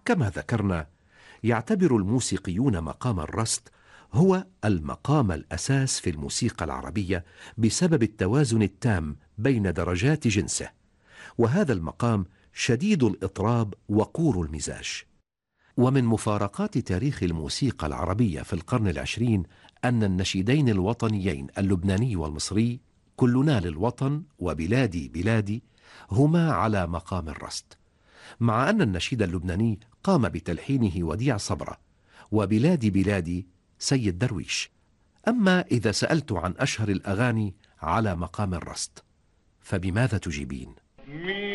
كما ذكرنا، يعتبر الموسيقيون مقام الرست هو المقام الأساس في الموسيقى العربية بسبب التوازن التام بين درجات جنسه، وهذا المقام شديد الإطراب وقور المزاج. ومن مفارقات تاريخ الموسيقى العربية في القرن العشرين أن النشيدين الوطنيين اللبناني والمصري كلنا للوطن وبلادي بلادي هما على مقام الرست، مع أن النشيد اللبناني قام بتلحينه وديع صبرة، وبلادي بلادي سيد درويش. أما إذا سألت عن أشهر الأغاني على مقام الرست، فبماذا تجيبين؟